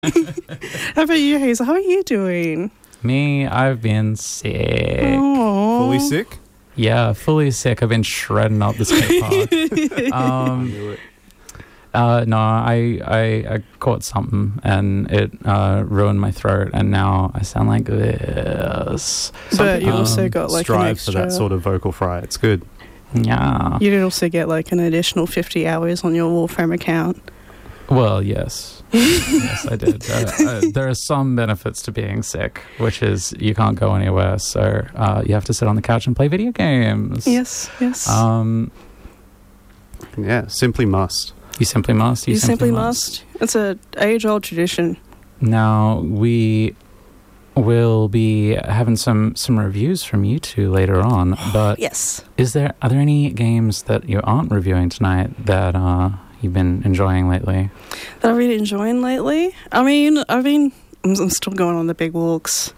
How about you, Hazel? How are you doing? Me, I've been sick. Aww. Fully sick? Yeah, fully sick. I've been shredding up the skate park. No, I caught something and it ruined my throat, and now I sound like this. But you also got like an strive extra... for that sort of vocal fry. It's good. Yeah. You did also get like an additional 50 hours on your Warframe account. Well, yes. Yes, I did. There are some benefits to being sick, which is you can't go anywhere, so you have to sit on the couch and play video games. Yes. Yeah, simply must. You simply must. You simply must. It's an age-old tradition. Now, we will be having some reviews from you two later on, but yes. Are there any games that you aren't reviewing tonight that you've been enjoying lately? That I've been enjoying lately? I mean, I'm still going on the big walks.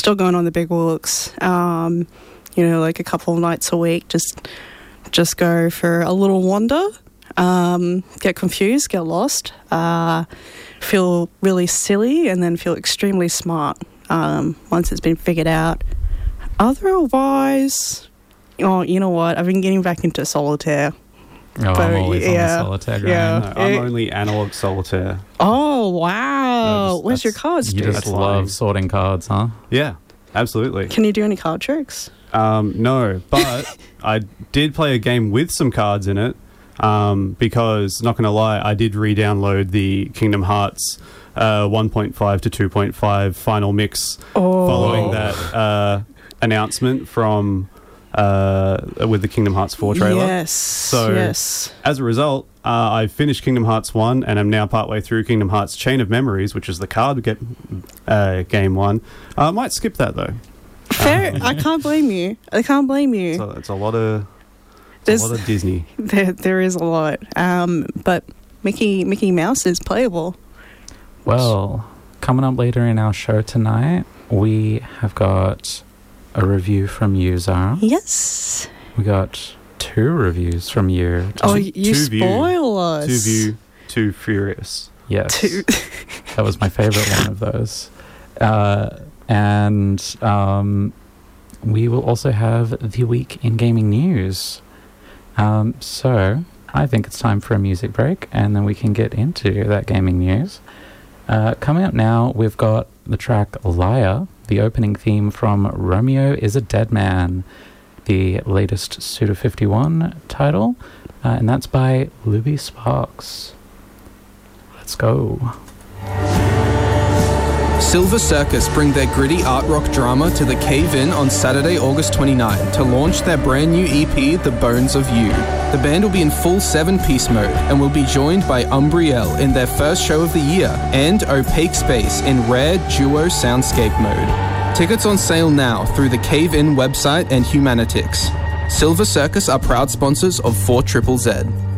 Like a couple of nights a week, just go for a little wander, get confused, get lost, feel really silly, and then feel extremely smart once it's been figured out. Otherwise, you know what? I've been getting back into solitaire. Oh, I'm always on the solitaire grind. Yeah. No, I'm only analog solitaire. Oh, wow. Where's your cards, You dude? just love sorting cards, huh? Yeah, absolutely. Can you do any card tricks? No, but I did play a game with some cards in it because, not going to lie, I did re-download the Kingdom Hearts 1.5 to 2.5 final mix following that announcement from... with the Kingdom Hearts 4 trailer. Yes. As a result, I finished Kingdom Hearts 1 and I'm now partway through Kingdom Hearts Chain of Memories, which is the card game one. I might skip that though. Fair. I can't blame you. So it's a lot of Disney. There is a lot. But Mickey Mouse is playable. Well, coming up later in our show tonight, we have got a review from you, Zara. Yes. We got 2 reviews from you. You spoil us. 2 View, 2 Furious. Yes. That was my favorite one of those. And we will also have the week in gaming news. So I think it's time for a music break, and then we can get into that gaming news. Coming up now, we've got the track Liar, the opening theme from Romeo is a Dead Man, the latest Suda51 title, and that's by Luby Sparks. Let's go. Silver Circus bring their gritty art rock drama to the Cave In on Saturday, August 29 to launch their brand new EP, The Bones of You. The band will be in full 7-piece mode and will be joined by Umbriel in their first show of the year and Opaque Space in rare duo soundscape mode. Tickets on sale now through the Cave In website and Humanitix. Silver Circus are proud sponsors of 4ZZZ.